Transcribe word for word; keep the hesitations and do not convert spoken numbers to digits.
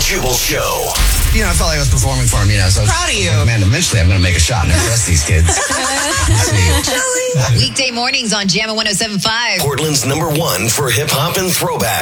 Jubal Show. You know, I felt like I was performing for him, you know. So Proud of you. Like, man, eventually I'm going to make a shot and impress these kids. Weekday mornings on Jammin' one oh seven point five. Portland's number one for hip hop and throwback.